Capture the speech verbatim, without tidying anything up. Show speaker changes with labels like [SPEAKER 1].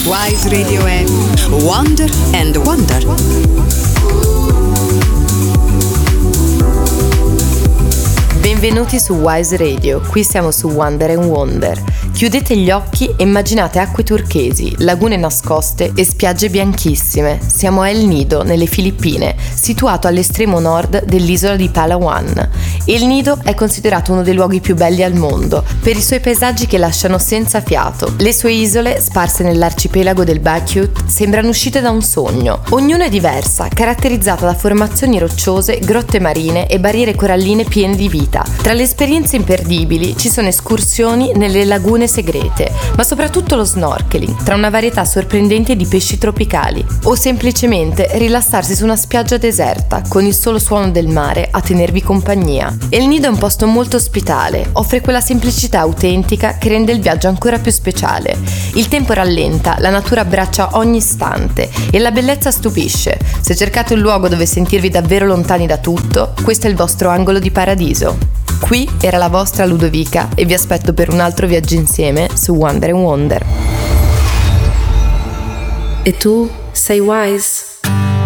[SPEAKER 1] Wise Radio è Wonder and Wonder.
[SPEAKER 2] Benvenuti su Wise Radio, qui siamo su Wonder and Wonder. Chiudete gli occhi e immaginate acque turchesi, lagune nascoste e spiagge bianchissime. Siamo a El Nido, nelle Filippine, situato all'estremo nord dell'isola di Palawan. El Nido è considerato uno dei luoghi più belli al mondo, per i suoi paesaggi che lasciano senza fiato. Le sue isole, sparse nell'arcipelago del Baciut, sembrano uscite da un sogno. Ognuna è diversa, caratterizzata da formazioni rocciose, grotte marine e barriere coralline piene di vita. Tra le esperienze imperdibili ci sono escursioni nelle lagune segrete, ma soprattutto lo snorkeling tra una varietà sorprendente di pesci tropicali, o semplicemente rilassarsi su una spiaggia deserta con il solo suono del mare a tenervi compagnia. El Nido è un posto molto ospitale, offre quella semplicità autentica che rende il viaggio ancora più speciale. Il tempo rallenta, la natura abbraccia ogni istante e la bellezza stupisce. Se cercate un luogo dove sentirvi davvero lontani da tutto, questo è il vostro angolo di paradiso. Qui era la vostra Ludovica e vi aspetto per un altro viaggio insieme su Wonder and Wonder.
[SPEAKER 3] E tu sei Wise?